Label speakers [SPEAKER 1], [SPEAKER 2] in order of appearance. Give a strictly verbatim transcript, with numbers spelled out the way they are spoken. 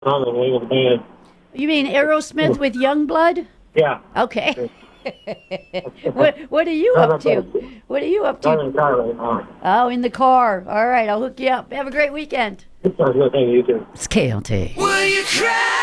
[SPEAKER 1] on the wing of the band.
[SPEAKER 2] You mean Aerosmith with Youngblood?
[SPEAKER 1] Yeah.
[SPEAKER 2] Okay. what What are you
[SPEAKER 1] Not
[SPEAKER 2] up
[SPEAKER 1] a
[SPEAKER 2] to?
[SPEAKER 1] bad-
[SPEAKER 2] What are you up
[SPEAKER 1] not
[SPEAKER 2] to?
[SPEAKER 1] in the car right now.
[SPEAKER 2] Oh, in the car. All right, I'll hook you up. Have a great weekend.
[SPEAKER 1] It's not good thing you do.
[SPEAKER 2] It's K L T.
[SPEAKER 3] Will you cry?